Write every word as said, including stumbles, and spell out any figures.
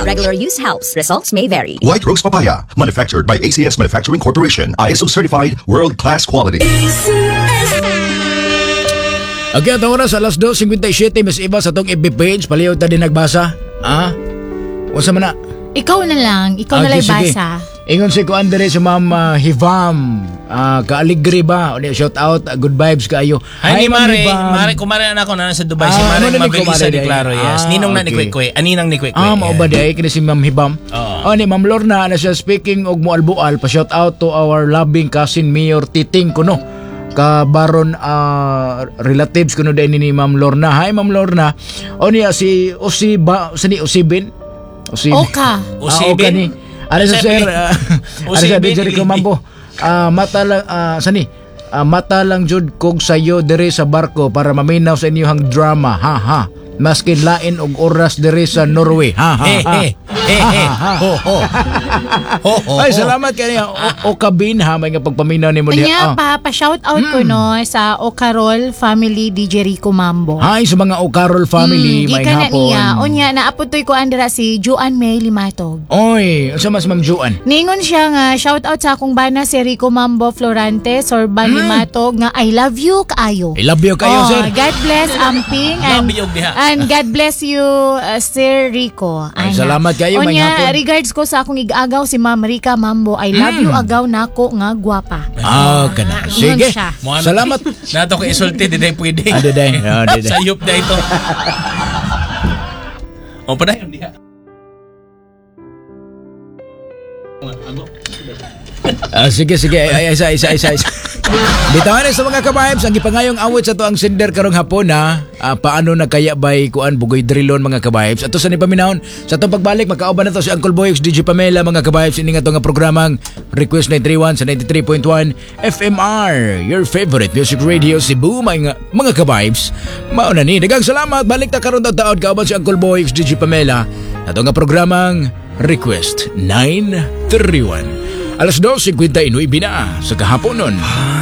regular use helps. Results may vary. White Rose Papaya, manufactured by A C S Manufacturing Corporation, I S O certified, world-class quality. Okay, at oras alas two fifty-seven, Miss Eva sa tong F B page, paliw ta din nagbasa. Ah? Unsa man na? Ikaw na lang, ikaw na lang basa. Ingon si Kuan dire sa Ma'am uh, Hivam, uh, kaaligri ba? O shout out, uh, good vibes kaayo. Hi, ni Mare, Mare kumare na ako na sa Dubai, ah, si Mare mabilis sa deklaro, yes. Ah, Ninong okay. na ni Kwekwe, aninang ni Kwekwe. Ah, mao ba day kini si Ma'am Hivam? Oh, ni Ma'am Lorna na siya speaking og mualbual, pa shout out to our loving cousin Mayor Titing kuno. Ka baron uh, relatives kuno day ni Ma'am Lorna. Hi Ma'am Lorna. O niya si Usiba, sini Usibin. Usibin. Oka. Usibin. Ano sa sir? Ano sa Jerry Kumambo? Ah, mata lang uh, sani. Uh, mata lang jud kog sayo dire sa barko para maminaw sa inyong drama. Ha ha. Maskin lain og oras dire sa Norway. Ha ha ha. Ho ho. Ho ho. Ay salamat kaniya o kabin ha may nga pagpaminaw nimo diha. Anya pa pa shout out ko no sa Ocarol family D J Rico Mambo. Ay sa mga Ocarol family may hapon. Niya unya naaputoy ko andra si Joan May Limatog. Oy, unsa mas Ma'am Joan? Ningon siya nga shout out sa akong bana si Rico Mambo Florante Sorban Limatog nga I love you kaayo. I love you kayo sir. God bless Amping and And God bless you, uh, Sir Rico. Ay, salamat kayo, may hapon. Regards ko sa akong ig-agaw si Ma'am Rica Mambo. I love mm. you, agaw nako nga gwapa. Ah, kana. Sige. Salamat. Nato ko isulti, di day pwede. Ah, di day. Oh, di day. Sayop na ito. O, pa na yun, diha. Ah, sige, sige. Ay, isa, isa, isa, isa. Bitawan sa mga kabahibs, ang ipangayong awit sa to ang sender karong hapon ha. Uh, paano na kaya bay kuan bugoy drilon mga kabahibs. Ato sa ni paminahon sa to pagbalik makauban na to si Uncle Boy D J Pamela mga kabahibs ini nga to nga programang Request nine three one sa ninety-three point one F M R, your favorite music radio Cebu mga mga kabahibs. Mao na ni daghang salamat. Balik ta karon taud kauban si Uncle Boy D J Pamela ato nga programang Request nine three one. Alas two fifty-nine na sa kahapon nun.